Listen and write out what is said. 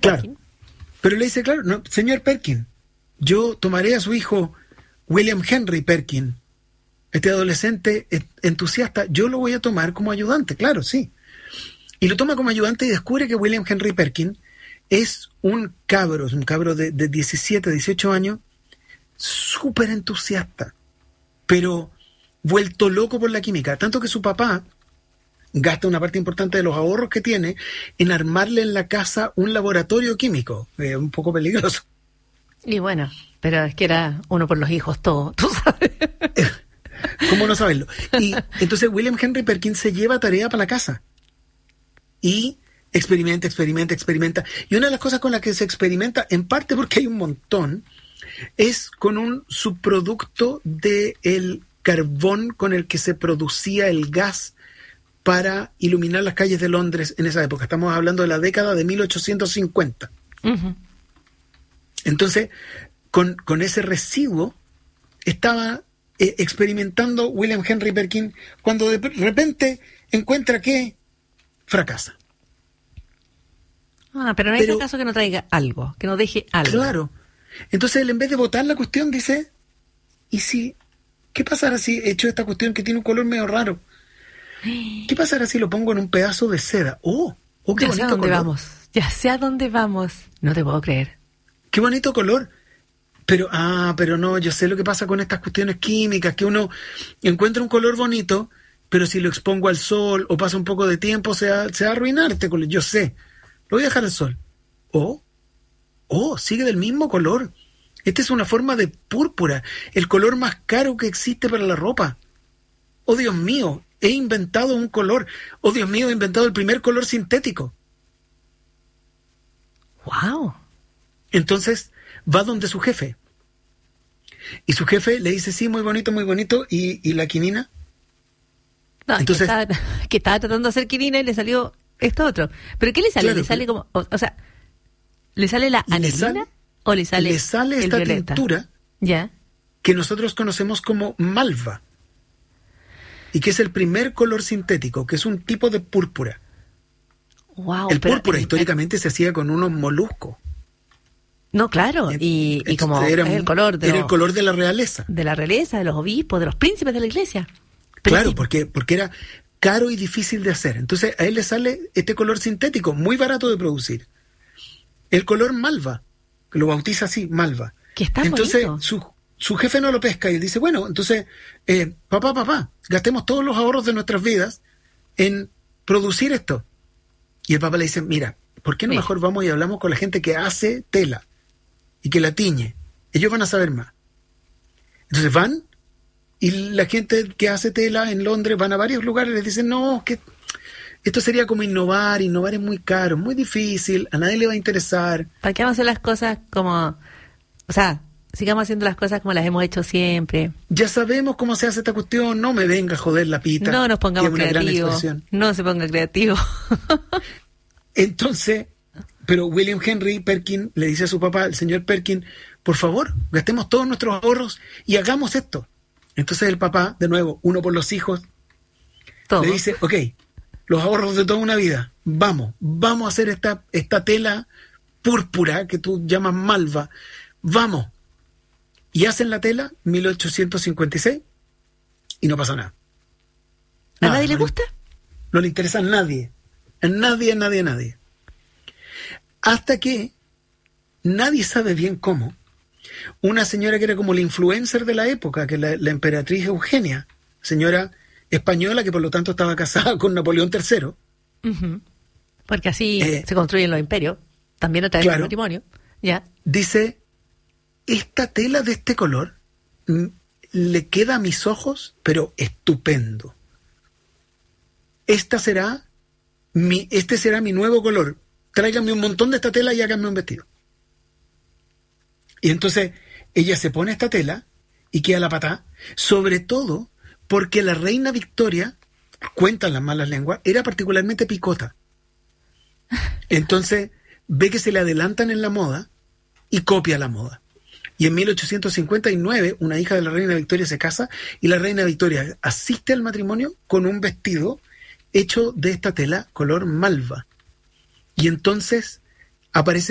Claro. Perkin. Pero le dice, claro, no, señor Perkin, yo tomaré a su hijo William Henry Perkin, este adolescente entusiasta, yo lo voy a tomar como ayudante, claro, sí. Y lo toma como ayudante y descubre que William Henry Perkin es un cabro de 17, 18 años, súper entusiasta, pero vuelto loco por la química, tanto que su papá gasta una parte importante de los ahorros que tiene en armarle en la casa un laboratorio químico, un poco peligroso. Y bueno, pero es que era uno por los hijos todo, tú sabes. ¿Cómo no saberlo? Y entonces William Henry Perkins se lleva tarea para la casa y experimenta. Y una de las cosas con las que se experimenta, en parte porque hay un montón, es con un subproducto del carbón con el que se producía el gas para iluminar las calles de Londres en esa época. Estamos hablando de la década de 1850. Uh-huh. Entonces, con ese residuo estaba experimentando William Henry Perkin cuando de repente encuentra que fracasa. Pero no hay caso que no traiga algo, que no deje algo. Claro. Entonces él, en vez de botar la cuestión, dice, ¿y si, qué pasará si echo esta cuestión que tiene un color medio raro? ¿Qué pasará si lo pongo en un pedazo de seda? Qué ya sé a dónde vamos. Ya sé a dónde vamos. No te puedo creer. Qué bonito color. Pero no, yo sé lo que pasa con estas cuestiones químicas, que uno encuentra un color bonito, pero si lo expongo al sol o pasa un poco de tiempo, se va a arruinar este color. Yo sé, lo voy a dejar al sol. Sigue del mismo color. Esta es una forma de púrpura, el color más caro que existe para la ropa. Oh, Dios mío, he inventado un color. Oh, Dios mío, he inventado el primer color sintético. ¡Wow! Entonces va donde su jefe. Y su jefe le dice, sí, muy bonito, y la quinina. No, entonces, que estaba tratando de hacer quinina y le salió esto otro. ¿Pero qué le sale? Claro, ¿Le sale como, o sea, le sale la anilina o le sale esta violeta? tintura ¿Ya? Que nosotros conocemos como malva, y que es el primer color sintético, que es un tipo de púrpura. Wow, el púrpura históricamente se hacía con unos moluscos. No, claro, y como era el color el color de la realeza. De la realeza, de los obispos, de los príncipes de la iglesia. Claro, porque era caro y difícil de hacer. Entonces a él le sale este color sintético, muy barato de producir. El color malva, que lo bautiza así, malva. Que está entonces bonito. su jefe no lo pesca y él dice, bueno, entonces, papá, gastemos todos los ahorros de nuestras vidas en producir esto. Y el papá le dice, mira, ¿por qué no mejor vamos y hablamos con la gente que hace tela y que la tiñe? Ellos van a saber más. Entonces van, y la gente que hace tela en Londres van a varios lugares y les dicen, no, que esto sería como innovar es muy caro, muy difícil, a nadie le va a interesar. ¿Para qué vamos a hacer las cosas como, o sea, sigamos haciendo las cosas como las hemos hecho siempre? Ya sabemos cómo se hace esta cuestión, no me venga a joder la pita. No nos pongamos creativos, no se ponga creativo. Entonces, pero William Henry Perkin le dice a su papá, el señor Perkin, por favor, gastemos todos nuestros ahorros y hagamos esto. Entonces el papá, de nuevo, uno por los hijos, le dice, ok, los ahorros de toda una vida, vamos a hacer esta tela púrpura que tú llamas malva, vamos. Y hacen la tela, 1856, y no pasa nada. ¿A nadie le gusta? No le interesa a nadie. A nadie. Hasta que nadie sabe bien cómo. Una señora que era como la influencer de la época, que la emperatriz Eugenia, señora española que por lo tanto estaba casada con Napoleón III. Uh-huh. Porque así se construyen los imperios, también a través del matrimonio. ¿Ya? Dice, esta tela de este color le queda a mis ojos, pero estupendo. Este será mi nuevo color. Tráiganme un montón de esta tela y háganme un vestido. Y entonces ella se pone esta tela y queda la patá, sobre todo porque la reina Victoria, cuentan las malas lenguas, era particularmente picota. Entonces ve que se le adelantan en la moda y copia la moda. Y en 1859 una hija de la reina Victoria se casa y la reina Victoria asiste al matrimonio con un vestido hecho de esta tela color malva. Y entonces aparece